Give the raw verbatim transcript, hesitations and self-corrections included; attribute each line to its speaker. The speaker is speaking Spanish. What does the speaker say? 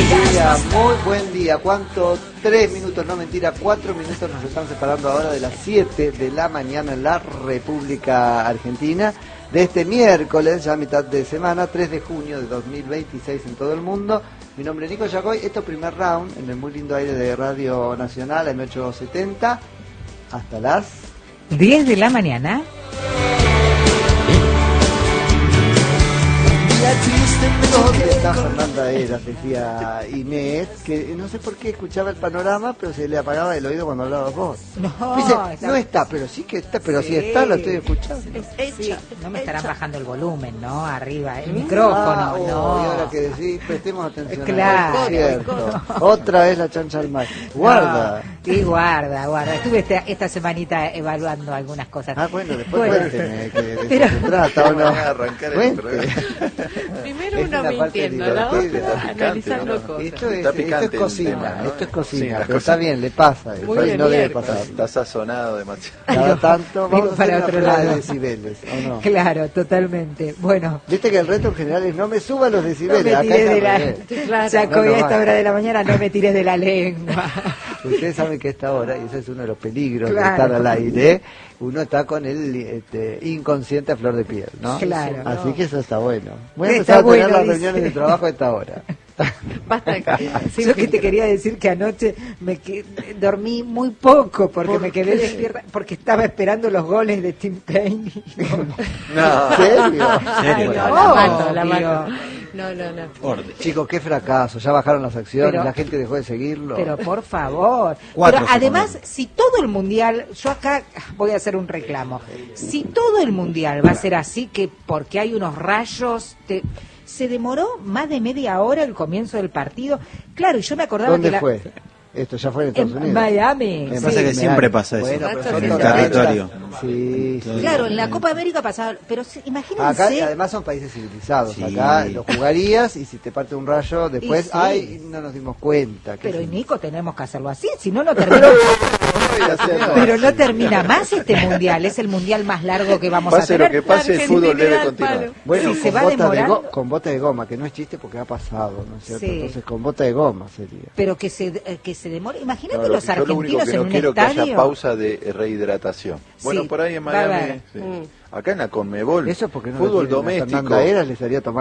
Speaker 1: buen día, muy buen día. ¿Cuánto? Tres minutos, no mentira, cuatro minutos nos están separando ahora de las siete de la mañana en la República Argentina. De este miércoles, ya mitad de semana, tres de junio de dos mil veintiséis en todo el mundo. Mi nombre es Nico Yacoy, esto es primer round en el muy lindo aire de Radio Nacional, M ochocientos setenta, hasta las
Speaker 2: diez de la mañana.
Speaker 1: ¿Dónde está Fernanda Eras? Decía Inés, que no sé por qué escuchaba el panorama, pero se le apagaba el oído cuando hablabas vos.
Speaker 2: No,
Speaker 1: Dice,
Speaker 2: está...
Speaker 1: no está, pero sí que está, pero
Speaker 2: sí,
Speaker 1: si está, lo estoy escuchando.
Speaker 2: Es sí, no me estarán bajando el volumen, ¿no? Arriba, el micrófono,
Speaker 1: ah, oh,
Speaker 2: no.
Speaker 1: Y ahora que decís, prestemos atención.
Speaker 2: Claro.
Speaker 1: A cierto. Otra vez la chancha al mar. Guarda.
Speaker 2: No, y guarda, guarda. Estuve esta, esta semanita evaluando algunas cosas.
Speaker 1: Ah, bueno, después
Speaker 2: bueno,
Speaker 1: cuénteme que de
Speaker 2: pero...
Speaker 1: eso se trata, ¿o no?
Speaker 3: Arrancar el programa.
Speaker 4: Primero uno mintiendo, la otra analizando
Speaker 3: ¿no?
Speaker 4: cosas.
Speaker 1: Esto es,
Speaker 3: Está
Speaker 1: esto
Speaker 3: picante
Speaker 1: es
Speaker 3: el
Speaker 1: cocina,
Speaker 3: tema, ¿no?
Speaker 1: esto es cocina,
Speaker 3: Sí,
Speaker 1: pero
Speaker 3: cocina.
Speaker 1: está bien, le pasa eso,
Speaker 4: Muy
Speaker 1: y
Speaker 4: bien,
Speaker 1: no debe
Speaker 4: bien.
Speaker 1: pasar.
Speaker 3: Está sazonado demasiado.
Speaker 1: Cada tanto
Speaker 2: Digo,
Speaker 1: vamos a
Speaker 2: para
Speaker 1: hacer
Speaker 2: otro
Speaker 1: una prueba
Speaker 2: lado.
Speaker 1: de decibeles, ¿o no?
Speaker 2: Claro, totalmente. Bueno.
Speaker 1: Viste que el reto en general es no me suba los
Speaker 2: No
Speaker 1: decibeles,
Speaker 2: me
Speaker 1: acá
Speaker 2: tires
Speaker 1: es
Speaker 2: de
Speaker 1: al
Speaker 2: la...
Speaker 1: revés.
Speaker 4: Claro.
Speaker 2: Jacoby,
Speaker 1: No, no
Speaker 2: a esta
Speaker 1: va.
Speaker 2: hora de la mañana no me tires de la lengua.
Speaker 1: Ustedes saben que a esta hora, y ese es uno de los peligros
Speaker 2: Claro.
Speaker 1: de estar al aire, uno está con el este, inconsciente a flor de piel, ¿no?
Speaker 2: Claro.
Speaker 1: Así que eso está bueno. Voy a
Speaker 2: Está
Speaker 1: empezar a tener
Speaker 2: bueno,
Speaker 1: las
Speaker 2: dice.
Speaker 1: reuniones de trabajo a esta hora.
Speaker 4: Basta de cosas.
Speaker 2: Sí, Yo que te quería decir que anoche me que, dormí muy poco porque
Speaker 1: ¿Por
Speaker 2: me quedé
Speaker 1: qué?
Speaker 2: despierta porque estaba esperando los goles de Tim Payne.
Speaker 3: No.
Speaker 1: ¿En serio?
Speaker 4: Ay, no,
Speaker 2: Oh,
Speaker 4: la mato, la
Speaker 2: Dios.
Speaker 4: mato. No, no, no.
Speaker 3: Orden.
Speaker 1: Chicos, qué fracaso, ya bajaron las acciones,
Speaker 2: Pero-
Speaker 1: la gente dejó de seguirlo.
Speaker 2: Pero por favor.
Speaker 3: Cuatro
Speaker 2: Pero
Speaker 3: se
Speaker 2: además,
Speaker 3: comieron.
Speaker 2: si todo el mundial, yo acá voy a hacer un reclamo. Si todo el mundial va a ser así, que porque hay unos rayos, te- se demoró más de media hora el comienzo del partido. Claro, y yo me acordaba
Speaker 1: ¿Dónde
Speaker 2: que la-
Speaker 1: fue? Esto ya fue en Estados
Speaker 2: en
Speaker 1: Unidos.
Speaker 2: Miami.
Speaker 1: En
Speaker 2: sí.
Speaker 5: Pasa que siempre pasa eso.
Speaker 1: Bueno, pero son
Speaker 4: En el
Speaker 1: tormentas.
Speaker 5: territorio.
Speaker 1: Sí, sí.
Speaker 2: Claro, en la Copa América pasaba, pero sí, imagínense.
Speaker 1: Acá y además son países civilizados.
Speaker 5: Sí.
Speaker 1: Acá lo jugarías y si te parte un rayo, después,
Speaker 2: Y sí.
Speaker 1: ay, no nos dimos cuenta. qué
Speaker 2: Pero
Speaker 1: sé
Speaker 2: y
Speaker 1: yo.
Speaker 2: Nico, tenemos que hacerlo así, si no, no termina. Pero no termina más este mundial, es el mundial más largo que vamos
Speaker 3: Pase
Speaker 2: a
Speaker 3: lo
Speaker 2: tener.
Speaker 3: que pase, el
Speaker 4: La
Speaker 3: fútbol debe
Speaker 4: argentinidad al
Speaker 3: continuar.
Speaker 4: palo.
Speaker 1: Bueno,
Speaker 2: Si se
Speaker 1: con,
Speaker 2: va
Speaker 1: bota de
Speaker 2: demorando-
Speaker 1: go- con bota de goma, que no es chiste porque ha pasado, ¿no es cierto?
Speaker 2: Sí.
Speaker 1: Entonces con bota de goma sería.
Speaker 2: Pero que se eh, que se demore. Imagínate
Speaker 3: No, lo
Speaker 2: los
Speaker 3: que- yo lo único
Speaker 2: argentinos
Speaker 3: que
Speaker 2: en
Speaker 3: no
Speaker 2: un
Speaker 3: quiero que
Speaker 2: estadio.
Speaker 3: haya pausa de rehidratación. Bueno,
Speaker 2: Sí,
Speaker 3: por ahí en
Speaker 2: va a
Speaker 3: Miami,
Speaker 2: haber.
Speaker 3: sí.
Speaker 4: Mm.
Speaker 3: acá en la Conmebol,
Speaker 1: Eso porque no
Speaker 3: fútbol
Speaker 1: lo tienen a
Speaker 3: doméstico.
Speaker 1: Fernanda Eras les haría tomar